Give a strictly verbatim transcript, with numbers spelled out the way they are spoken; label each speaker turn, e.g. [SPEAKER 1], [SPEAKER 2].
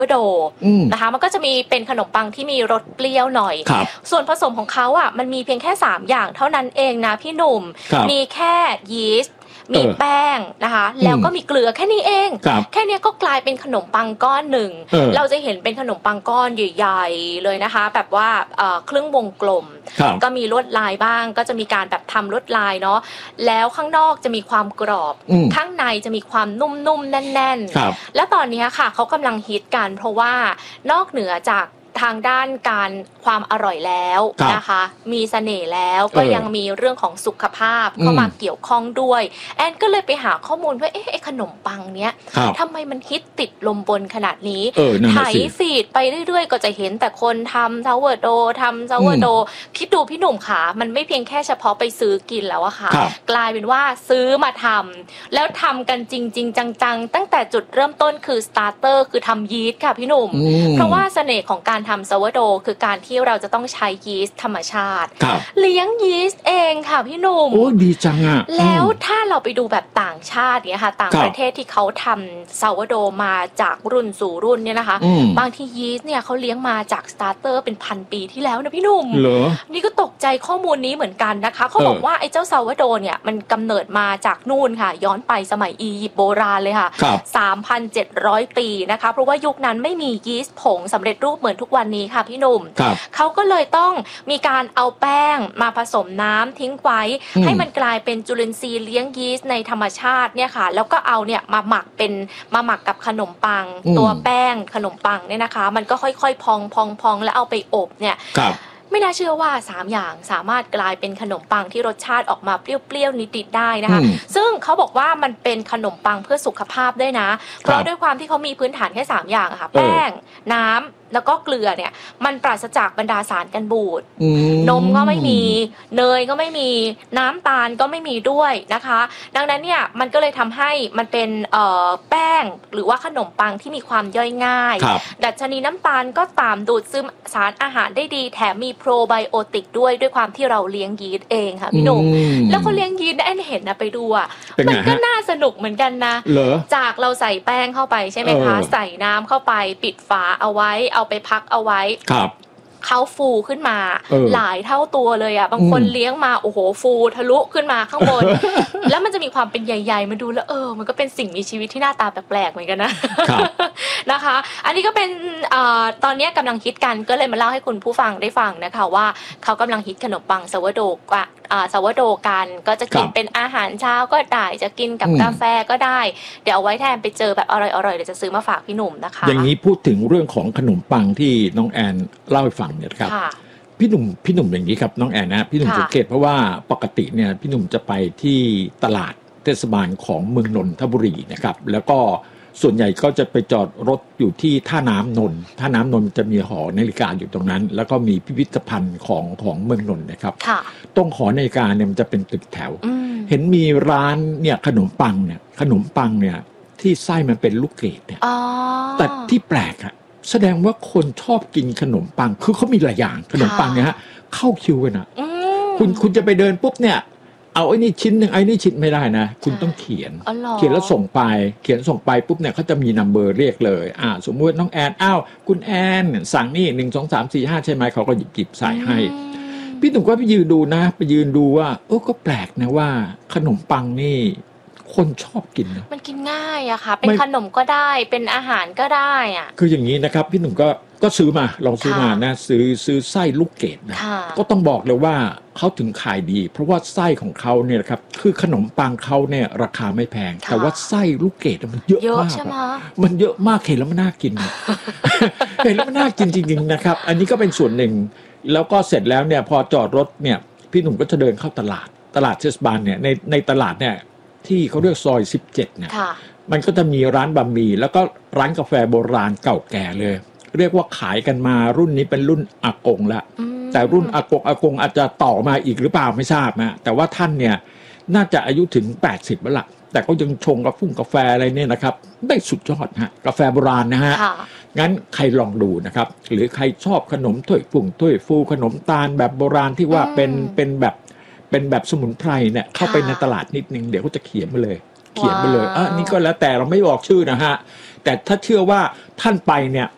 [SPEAKER 1] โดนะคะมันก็จะมีเป็นขนมปังที่มีรสเปรี้ยวหน่อยส่วนผสมของเขาอ่ะมันมีเพียงแค่สามอย่างเท่านั้นเองนะพี่หนุ่มมีแค่ยีสต์มีแป้งนะคะแล้วก็มีเกลือแค่นี้เองแค่นี้ก็กลายเป็นขนมปังก้อนหนึ่งเราจะเห็นเป็นขนมปังก้อนใหญ่ๆเลยนะคะแบบว่าครึ่งวงกลมก็มีลวดลายบ้างก็จะมีการแบบทำลวดลายเนาะแล้วข้างนอกจะมีความกรอบข้างในจะมีความนุ่มๆแน่นๆและตอนนี้ค่ะเขากำลังฮิตกันเพราะว่านอกเหนือจากทางด้านการความอร่อยแล้วนะคะมีเสน่ห์แล้วก็ยังมีเรื่องของสุขภาพเข้ามาเกี่ยวข้องด้วยแอนก็เลยไปหาข้อมูลว่าเอ๊ะไอ้ขนมปังเนี้ยทำไมมันฮิตติดลมบนขนาดนี้ไถฟีดไปเรื่อยๆก็จะเห็นแต่คนทำซาวเวอร์โดทำซาวเวอร์โดคิดดูพี่หนุ่มขามันไม่เพียงแค่เฉพาะไปซื้อกินแล้วอะค่ะกลายเป็นว่าซื้อมาทำแล้วทำกันจริงๆจังๆตั้งแต่จุดเริ่มต้นคือสตาร์เตอร์คือทำยีสต์ค่ะพี่หนุ่มเพราะว่าเสน่ห์ของการทำซาวเวอร์โดคือการที่เราจะต้องใช้ยีสต์ธรรมชาติเลี้ยงยีสต์เองค่ะพี่หนุ่ม
[SPEAKER 2] โอ้ดีจังอ่ะ
[SPEAKER 1] แล้วถ้าเราไปดูแบบต่างชาติเนี่ยค่ะต่างประเทศที่เขาทำซาวเวอร์โดมาจากรุ่นสู่รุ่นเนี่ยนะคะบางทียีสต์เนี่ยเขาเลี้ยงมาจากสตาร์เตอร์เป็นพันปีที่แล้วนะพี่หนุ่มนี่ก็ตกใจข้อมูลนี้เหมือนกันนะคะเขาบอกว่าไอ้เจ้าซาวเวอร์โดเนี่ยมันกำเนิดมาจากนู่นค่ะย้อนไปสมัยอียิปต์โบราณเลยค่ะ สามพันเจ็ดร้อย ปีนะคะเพราะว่ายุคนั้นไม่มียีสต์ผงสำเร็จรูปเหมือนทุกวันนี้ค่ะพี่หนุ่มเขาก็เลยต้องมีการเอาแป้งมาผสมน้ำทิ้งไว้ให้มันกลายเป็นจุลินทรีย์เลี้ยงยีสต์ในธรรมชาติเนี่ยค่ะแล้วก็เอาเนี่ยมาหมักเป็นมาหมักกับขนมปังตัวแป้งขนมปังเนี่ยนะคะมันก็ค่อยๆพองพองพองแล้วเอาไปอบเนี่ยไม่น่าเชื่อว่าสามอย่างสามารถกลายเป็นขนมปังที่รสชาติออกมาเปรี้ยวๆนิดๆได้นะคะซึ่งเขาบอกว่ามันเป็นขนมปังเพื่อสุขภาพด้วยนะเพราะด้วยความที่เขามีพื้นฐานแค่สามอย่างค่ะแป้งน้ำแล้วก็เกลือเนี่ยมันปราศจากบรรดาสารกันบูดนมก็ไม่มีเนยก็ไม่มีน้ำตาลก็ไม่มีด้วยนะคะดังนั้นเนี่ยมันก็เลยทำให้มันเป็นแป้งหรือว่าขนมปังที่มีความย่อยง่ายดัชนีน้ำตาลก็ตามดูดซึมสารอาหารได้ดีแถมมีโปรไบโอติกด้วยด้วยความที่เราเลี้ยงยีสต์เองค่ะพี่หนุ่มแล้วเขาเลี้ยงยีสต์แอนเห็นนะไปดูอ่ะมันก็น่าสนุกเหมือนกันนะจากเราใส่แป้งเข้าไปใช่ไหมคะใส่น้ำเข้าไปปิดฝาเอาไว้เอาไปพักเอาไว้เขาฟูขึ้นมาหลายเท่าตัวเลยอ่ะบางคนเลี้ยงมาโอ้โหฟูทะลุขึ้นมาข้างบน แล้วมันจะมีความเป็นใหญ่ๆมาดูแล้วเออมันก็เป็นสิ่งมีชีวิตที่หน้าตาแปลกๆเหมือนกันนะนะคะอันนี้ก็เป็นตอนนี้กำลังฮิตกันก็เลยมาเล่าให้คุณผู้ฟังได้ฟังนะคะว่าเขากำลังฮิตขนมปังซาวโดกะซาวโดกันก็จะกินเป็นอาหารเช้าก็ได้จะกินกับกาแฟก็ได้เดี๋ยวเอาไว้แทนไปเจอแบบอร่อยๆเดี๋ยวจะซื้อมาฝากพี่หนุ่มนะคะ
[SPEAKER 2] อย่างนี้พูดถึงเรื่องของขนมปังที่น้องแอนเล่าให้ฟังเนี่ยครับพี่หนุ่มพี่หนุ่มอย่างนี้ครับน้องแอนนะพี่หนุ่มสังเกตเพราะว่าปกติเนี่ยพี่หนุ่มจะไปที่ตลาดเทศบาลของเมืองนนทบุรีนะครับแล้วก็ส่วนใหญ่ก็จะไปจอดรถอยู่ที่ท่าน้ำนนท์ท่าน้ำนนท์จะมีหอนาฬิกาอยู่ตรงนั้นแล้วก็มีพิพิธภัณฑ์ของของเมืองนนท์นะครับตรงหอนาฬิกาเนี่ยมันจะเป็นตึกแถวเห็นมีร้านเนี่ยขนมปังเนี่ยขนมปังเนี่ยที่ไส้มันเป็นลูกเกดเนี่ยแต่ที่แปลกอะแสดงว่าคนชอบกินขนมปังคือเขามีหลายอย่างขนมปังเนี่ยฮะเข้าคิวกันนะคุณคุณจะไปเดินปุ๊บเนี่ยเอาไอ้นี่ชิ้นหนึ่งไอ้นี่ชิ้นไม่ได้นะคุณต้องเขียนเขียนแล้วส่งไปเขียนส่งไปปุ๊บเนี่ยเขาจะมีนัมเบอร์เรียกเลยอ่าสมมติน้องแอนอ้าวคุณแอนสั่งนี่หนึ่งสองสามสี่ห้าใช่ไหมเขาก็หยิบจิบใส่ให้พี่หนุ่มก็ไปยืนดูนะไปยืนดูว่าเออก็แปลกนะว่าขนมปังนี่คนชอบกินนะ
[SPEAKER 1] มันกินง่ายอะค่ะเป็นขนมก็ได้เป็นอาหารก็ได้อะ
[SPEAKER 2] คืออย่างนี้นะครับพี่หนุ่มก็ก็ซื้อมาลองซื้อมานะซื้อซื้อไส้ลูกเกดนะก็ต้องบอกเลยว่าเขาถึงขายดีเพราะว่าไส้ของเขาเนี่ยครับคือขนมปังเขาเนี่ยราคาไม่แพงแต่ว่าไส้ลูกเกดมันเยอะมากมันเยอะมากเห็นแล้วมันน่ากินเห็นแล้วมันน่ากินจริงๆนะครับอันนี้ก็เป็นส่วนหนึ่งแล้วก็เสร็จแล้วเนี่ยพอจอดรถเนี่ยพี่หนุ่มก็จะเดินเข้าตลาดตลาดเทศบาลเนี่ยในในตลาดเนี่ยที่เขาเรียกซอยสิบเจ็ดเนี่ยมันก็จะมีร้านบะหมี่แล้วก็ร้านกาแฟโบราณเก่าแก่เลยเรียกว่าขายกันมารุ่นนี้เป็นรุ่นอากงละแต่รุ่นอากงอากงอาจจะต่อมาอีกหรือเปล่าไม่ทราบนะแต่ว่าท่านเนี่ยน่าจะอายุถึงแปดสิบแล้วล่ะแต่เขายังชงกาแฟกาแฟอะไรเนี่ยนะครับได้สุดยอดฮะกาแฟโบราณนะฮะงั้นใครลองดูนะครับหรือใครชอบขนมถ้วยฝุ่งถ้วยฟูขนมตาลแบบโบราณที่ว่าเป็นเป็นแบบเป็นแบบสมุนไพรเนี่ยเข้าไปในตลาดนิดนึงเดี๋ยวเขาจะเขียนมาเลยเขียนไปเลยอ่ะนี่ก็แล้วแต่เราไม่บอกชื่อนะฮะแต่ถ้าเชื่อว่าท่านไปเนี่ย